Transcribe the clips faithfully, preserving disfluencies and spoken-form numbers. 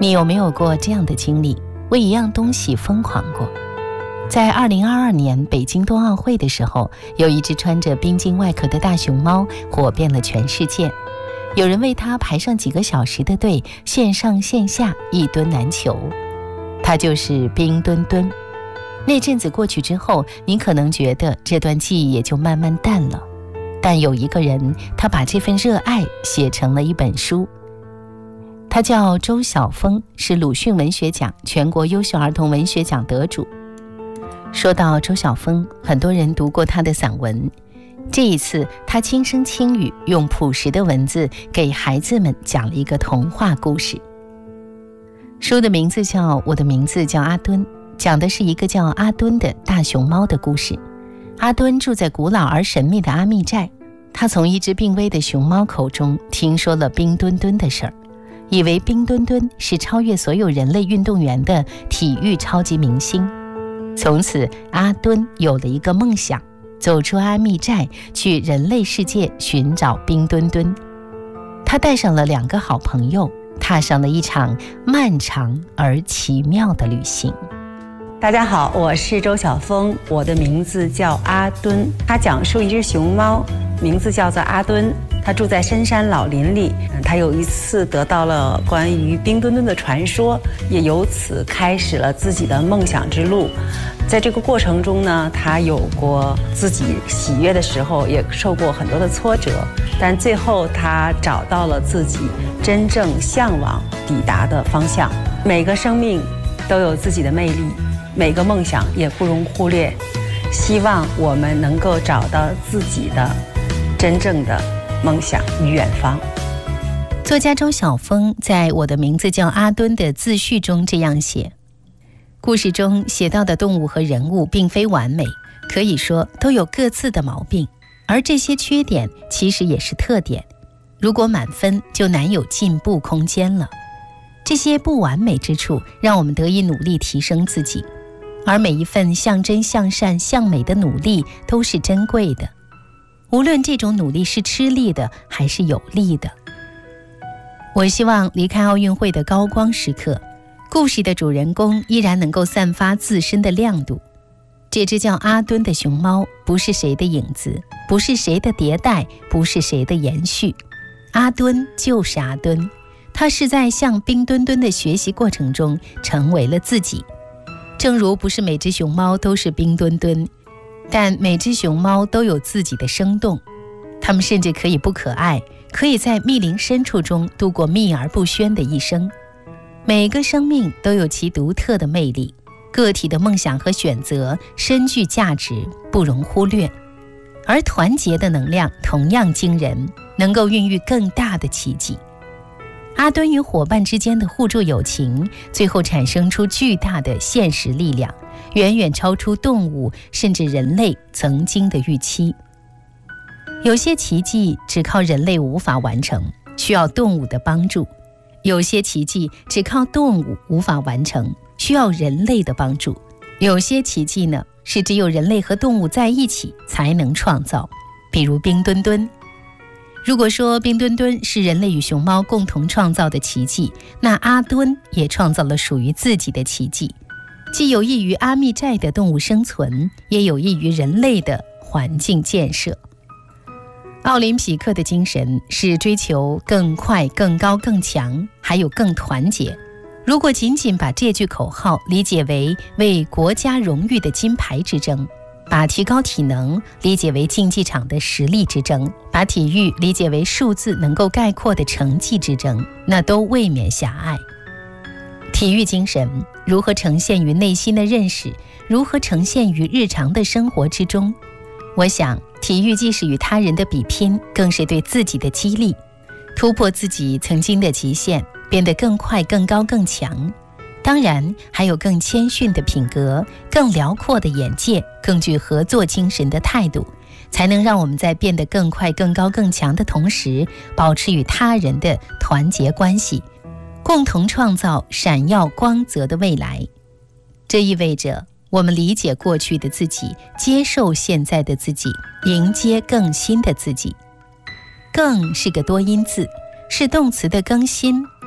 你有没有过这样的经历，为一样东西疯狂过？在二零二二年北京冬奥会的时候，有一只穿着冰晶外壳的大熊猫火遍了全世界，有人为它排上几个小时的队，线上线下一蹲难求。它就是冰墩墩。那阵子过去之后，你可能觉得这段记忆也就慢慢淡了，但有一个人，他把这份热爱写成了一本书。他叫周晓峰，是鲁迅文学奖全国优秀儿童文学奖得主。说到周晓峰，很多人读过他的散文，这一次他轻声轻语，用朴实的文字给孩子们讲了一个童话故事。书的名字叫《我的名字叫阿敦》，讲的是一个叫阿敦的大熊猫的故事。阿敦住在古老而神秘的阿密寨，他从一只病危的熊猫口中听说了冰墩墩的事儿，以为冰墩墩是超越所有人类运动员的体育超级明星。从此阿敦有了一个梦想，走出阿密寨，去人类世界寻找冰墩墩。他带上了两个好朋友，踏上了一场漫长而奇妙的旅行。 大家好，我是周晓峰，我的名字叫阿敦。他讲述一只熊猫，名字叫做阿敦，他住在深山老林里。他有一次得到了关于冰墩墩的传说，也由此开始了自己的梦想之路。在这个过程中呢，他有过自己喜悦的时候，也受过很多的挫折，但最后他找到了自己真正向往抵达的方向。每个生命都有自己的魅力，每个梦想也不容忽略。希望我们能够找到自己的真正的梦想与远方。 作家周晓峰在《我的名字叫阿敦》的自序中这样写：故事中写到的动物和人物并非完美，可以说都有各自的毛病，而这些缺点其实也是特点。如果满分，就难有进步空间了。这些不完美之处，让我们得以努力提升自己，而每一份向真向善向美的努力都是珍贵的，无论这种努力是吃力的还是有利的。我希望离开奥运会的高光时刻，故事的主人公依然能够散发自身的亮度。这只叫阿敦的熊猫，不是谁的影子，不是谁的迭代，不是谁的延续。阿敦就是阿敦，他是在向冰墩墩的学习过程中成为了自己。正如不是每只熊猫都是冰墩墩，但每只熊猫都有自己的生动。它们甚至可以不可爱，可以在密林深处中度过秘而不宣的一生。每个生命都有其独特的魅力，个体的梦想和选择深具价值，不容忽略。而团结的能量同样惊人，能够孕育更大的奇迹。阿敦与伙伴之间的互助友情，最后产生出巨大的现实力量，远远超出动物甚至人类曾经的预期。有些奇迹只靠人类无法完成，需要动物的帮助；有些奇迹只靠动物无法完成，需要人类的帮助；有些奇迹呢，是只有人类和动物在一起才能创造，比如冰墩墩。如果说冰墩墩是人类与熊猫共同创造的奇迹，那阿敦也创造了属于自己的奇迹，既有益于阿密寨的动物生存，也有益于人类的环境建设。奥林匹克的精神是追求更快、更高、更强，还有更团结。如果仅仅把这句口号理解为为国家荣誉的金牌之争，把提高体能理解为竞技场的实力之争，把体育理解为数字能够概括的成绩之争，那都未免狭隘。体育精神如何呈现于内心的认识，如何呈现于日常的生活之中？我想，体育既是与他人的比拼，更是对自己的激励，突破自己曾经的极限，变得更快、更高、更强。当然，还有更谦逊的品格，更辽阔的眼界，更具合作精神的态度，才能让我们在变得更快、更高、更强的同时，保持与他人的团结关系，共同创造闪耀光泽的未来。这意味着我们理解过去的自己，接受现在的自己，迎接更新的自己。更是个多音字，是动词的更新，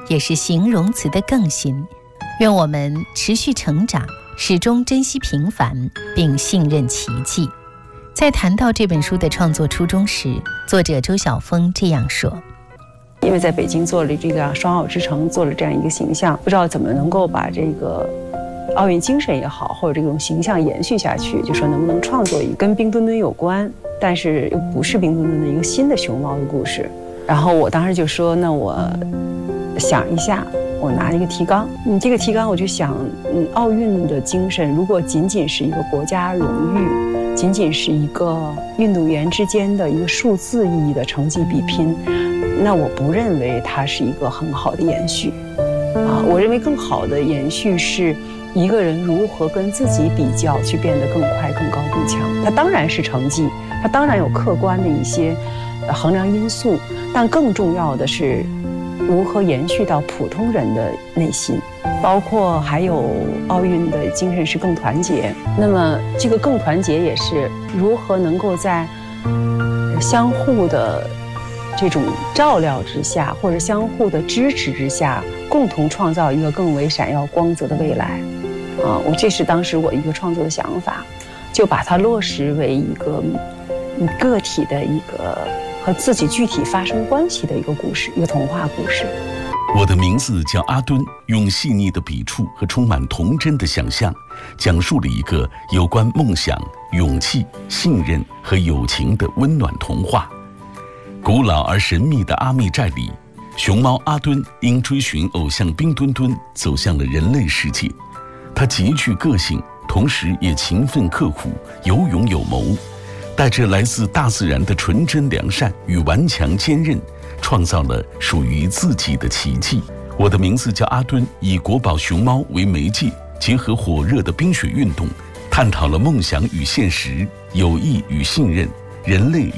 也是形容词的更新。愿我们持续成长，始终珍惜平凡，并信任奇迹。在谈到这本书的创作初衷时，作者周晓峰这样说： 因为在北京做了这个双奥之城，做了这样一个形象，不知道怎么能够把这个奥运精神也好，或者这种形象延续下去，就说能不能创作一个跟冰墩墩有关，但是又不是冰墩墩的一个新的熊猫的故事。然后我当时就说，那我想一下，我拿一个提纲，嗯，这个提纲我就想，嗯，奥运的精神如果仅仅是一个国家荣誉，仅仅是一个运动员之间的一个数字意义的成绩比拼，那我不认为它是一个很好的延续。啊，我认为更好的延续是一个人如何跟自己比较，去变得更快、更高、更强。它当然是成绩，它当然有客观的一些衡量因素，但更重要的是如何延续到普通人的内心，包括还有奥运的精神是更团结。那么这个更团结也是如何能够在相互的这种照料之下，或者相互的支持之下，共同创造一个更为闪耀光泽的未来。啊，我这是当时我一个创作的想法，就把它落实为一个个体的一个和自己具体发生关系的一个故事，一个童话故事。 我的名字叫阿敦，用细腻的笔触和充满童真的想象，讲述了一个有关梦想、勇气、信任和友情的温暖童话。古老而神秘的阿密寨里，熊猫阿敦因追寻偶像冰墩墩走向了人类世界。他极具个性，同时也勤奋刻苦，有勇有谋，带着来自大自然的纯真良善与顽强坚韧，创造了属于自己的奇迹。我的名字叫阿敦，以国宝熊猫为媒介，结合火热的冰雪运动，探讨了梦想与现实、友谊与信任、人类